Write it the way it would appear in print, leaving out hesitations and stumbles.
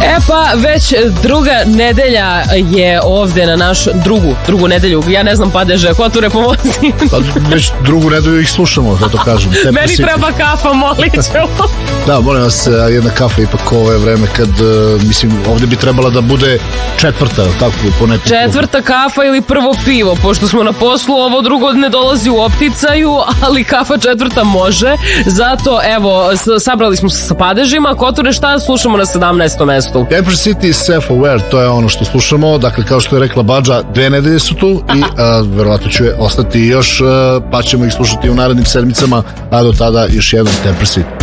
Pa već druga nedelja je ovde na naš drugu nedelju. Ja ne znam Padeže, Koture pomozi. Pa već drugu nedelju ih slušamo, da to kažem. Meni treba kafa, molit ću. Da, molim vas, jedna kafa ipak ovo je vreme kad, mislim, ovde bi trebala da bude četvrta, tako, po nekom. Četvrta kafa ili prvo pivo, pošto smo na poslu, ovo drugo ne dolazi u opticaju, ali kafa četvrta može. Zato, evo, sabrali smo se sa Padežima. Koture, šta slušamo na 17. mestu? Empress City i Self-Aware, to je ono što slušamo. Dakle, kao što je rekla Badža, 2 nedelje su tu i verovatno će ostati još, pa ćemo ih slušati u narednim sedmicama, a do tada još jedan Empress City.